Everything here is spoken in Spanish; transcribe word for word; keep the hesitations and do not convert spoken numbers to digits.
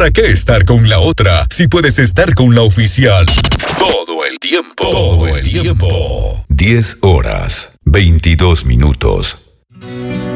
¿Para qué estar con la otra si puedes estar con la oficial? Todo el tiempo. Todo el tiempo. diez horas, veintidós minutos.